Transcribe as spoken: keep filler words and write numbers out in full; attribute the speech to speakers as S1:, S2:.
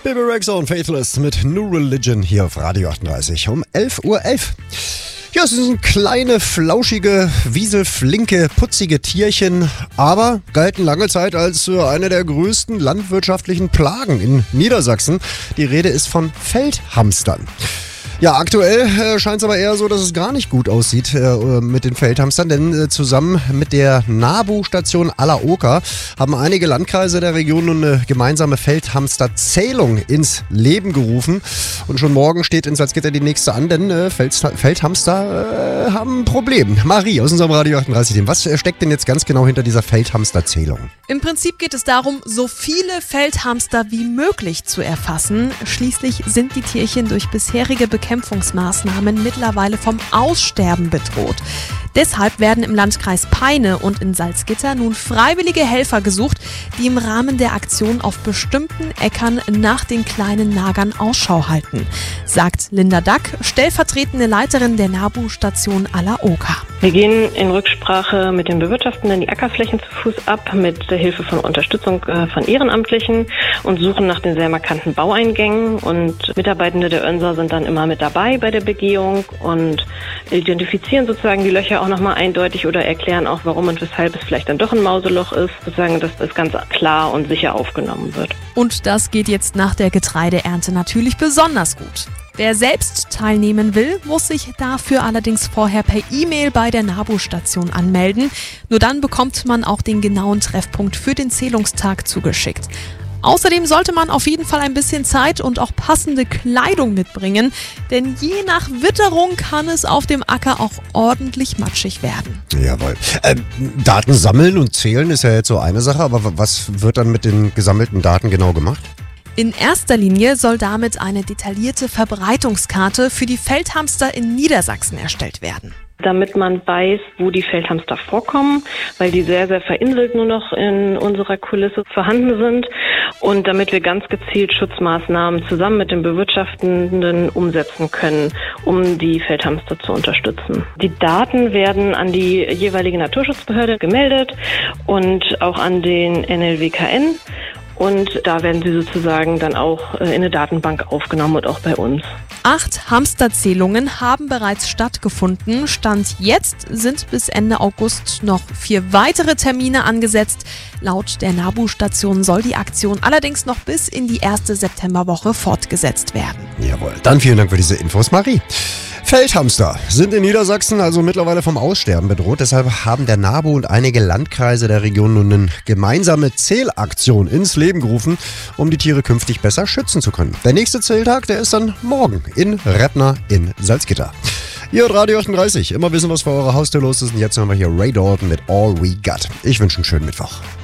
S1: Bebe Rexha und Faithless mit New Religion hier auf Radio achtunddreißig um elf Uhr elf. Ja, es sind kleine, flauschige, wieselflinke, putzige Tierchen, aber galten lange Zeit als äh, eine der größten landwirtschaftlichen Plagen in Niedersachsen. Die Rede ist von Feldhamstern. Ja, aktuell äh, scheint es aber eher so, dass es gar nicht gut aussieht äh, mit den Feldhamstern, denn äh, zusammen mit der NABU-Station Alaoka haben einige Landkreise der Region nun eine gemeinsame Feldhamsterzählung ins Leben gerufen. Und schon morgen steht in Salzgitter die nächste an, denn äh, Feld, Feldhamster äh, haben ein Problem. Marie aus unserem Radio achtunddreißig-Team, was steckt denn jetzt ganz genau hinter dieser Feldhamsterzählung?
S2: Im Prinzip geht es darum, so viele Feldhamster wie möglich zu erfassen. Schließlich sind die Tierchen durch bisherige Bekämpfungsmaßnahmen mittlerweile vom Aussterben bedroht. Deshalb werden im Landkreis Peine und in Salzgitter nun freiwillige Helfer gesucht, die im Rahmen der Aktion auf bestimmten Äckern nach den kleinen Nagern Ausschau halten, sagt Linda Dack, stellvertretende Leiterin der NABU-Station Alaoka.
S3: Wir gehen in Rücksprache mit den Bewirtschaftenden die Ackerflächen zu Fuß ab, mit der Hilfe von Unterstützung von Ehrenamtlichen und suchen nach den sehr markanten Baueingängen. Und Mitarbeitende der Önser sind dann immer mit dabei bei der Begehung und identifizieren sozusagen die Löcher auch nochmal eindeutig oder erklären auch, warum und weshalb es vielleicht dann doch ein Mauseloch ist, sozusagen, dass das ganz klar und sicher aufgenommen wird.
S2: Und das geht jetzt nach der Getreideernte natürlich besonders gut. Wer selbst teilnehmen will, muss sich dafür allerdings vorher per E-Mail bei der NABU-Station anmelden. Nur dann bekommt man auch den genauen Treffpunkt für den Zählungstag zugeschickt. Außerdem sollte man auf jeden Fall ein bisschen Zeit und auch passende Kleidung mitbringen, denn je nach Witterung kann es auf dem Acker auch ordentlich matschig werden.
S1: Jawohl. Ähm, Daten sammeln und zählen ist ja jetzt so eine Sache, aber was wird dann mit den gesammelten Daten genau gemacht?
S2: In erster Linie soll damit eine detaillierte Verbreitungskarte für die Feldhamster in Niedersachsen erstellt werden.
S3: Damit man weiß, wo die Feldhamster vorkommen, weil die sehr, sehr vereinzelt nur noch in unserer Kulisse vorhanden sind und damit wir ganz gezielt Schutzmaßnahmen zusammen mit den Bewirtschaftenden umsetzen können, um die Feldhamster zu unterstützen. Die Daten werden an die jeweilige Naturschutzbehörde gemeldet und auch an den N L W K N. Und da werden sie sozusagen dann auch in eine Datenbank aufgenommen und auch bei uns.
S2: Acht Hamsterzählungen haben bereits stattgefunden. Stand jetzt sind bis Ende August noch vier weitere Termine angesetzt. Laut der NABU-Station soll die Aktion allerdings noch bis in die erste Septemberwoche fortgesetzt werden.
S1: Jawohl, dann vielen Dank für diese Infos, Marie. Feldhamster sind in Niedersachsen also mittlerweile vom Aussterben bedroht. Deshalb haben der NABU und einige Landkreise der Region nun eine gemeinsame Zählaktion ins Leben gerufen, um die Tiere künftig besser schützen zu können. Der nächste Zähltag, der ist dann morgen in Rettner in Salzgitter. Ihr hört Radio achtunddreißig, immer wissen, was vor eurer Haustür los ist. Und jetzt haben wir hier Ray Dalton mit All We Got. Ich wünsche einen schönen Mittwoch.